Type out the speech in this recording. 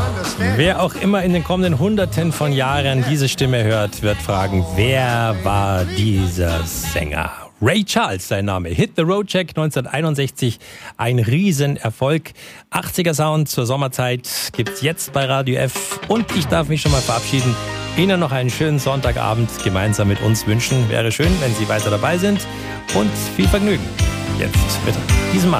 Wer auch immer in den kommenden Hunderten von Jahren diese Stimme hört, wird fragen, wer war dieser Sänger? Ray Charles, sein Name. Hit the Road Jack 1961, ein Riesenerfolg. 80er Sound zur Sommerzeit gibt's jetzt bei Radio F. Und ich darf mich schon mal verabschieden. Ihnen noch einen schönen Sonntagabend gemeinsam mit uns wünschen. Wäre schön, wenn Sie weiter dabei sind. Und viel Vergnügen. Jetzt mit diesem Mann.